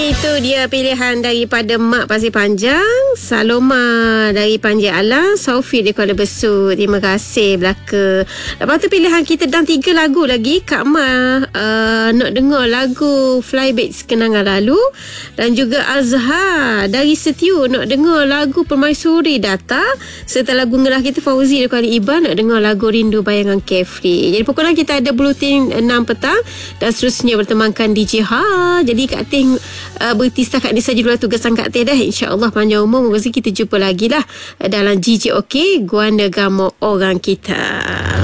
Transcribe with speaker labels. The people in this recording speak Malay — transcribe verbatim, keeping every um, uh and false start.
Speaker 1: Itu dia pilihan daripada Mak Pasir Panjang, Saloma dari Panjang Alam, Sophie di Kuala Besut. Terima kasih belaka. Lepas tu pilihan kita dan tiga lagu lagi. Kak Ma uh, nak dengar lagu Flybacks Kenangan Lalu. Dan juga Azhar dari Setiu nak dengar lagu Permaisuri Data. Serta lagu ngerah kita Fauzi di Kuala Iban nak dengar lagu Rindu Bayangan Carefree. Jadi pokoknya kita ada bulletin enam petang dan seterusnya bertemankan D J Ha. Jadi Kak Teh Uh, berhenti setakat ni saja dulu tugasan Kak Teh dah. InsyaAllah panjang umur. Mesti kita jumpa lagi lah dalam G J OK Guanda Gamo Orang Kita.